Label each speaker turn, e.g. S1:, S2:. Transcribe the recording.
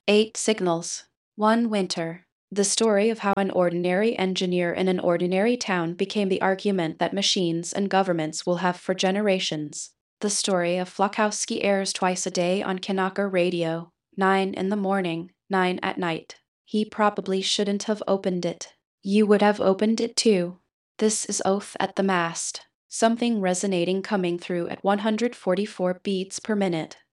S1: 8 Signals. One Winter. The story of how an ordinary engineer in an ordinary town became the argument that machines and governments will have for generations. The story of Flakowski airs twice a day on Kanaka Radio, 9 in the morning, 9 at night. He probably shouldn't have opened it. You would have opened it too. This is Oath at the Mast. Something resonating coming through at 144 beats per minute.